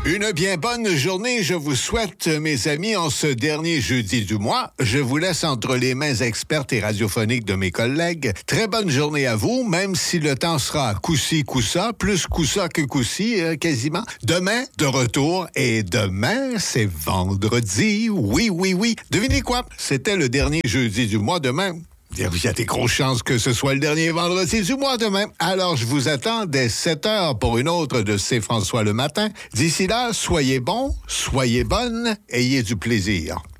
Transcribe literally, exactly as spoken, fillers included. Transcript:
Une bien bonne journée, je vous souhaite, mes amis, en ce dernier jeudi du mois. Je vous laisse entre les mains expertes et radiophoniques de mes collègues. Très bonne journée à vous, même si le temps sera coup-ci, coup-ça, plus coup-ça que coup-ci, euh, quasiment. Demain, de retour, et demain, c'est vendredi. Oui, oui, oui. Devinez quoi? C'était le dernier jeudi du mois demain. Il y a des grosses chances que ce soit le dernier vendredi du mois demain. Alors, je vous attends dès sept heures pour une autre de C'est François le matin. D'ici là, soyez bons, soyez bonnes, ayez du plaisir.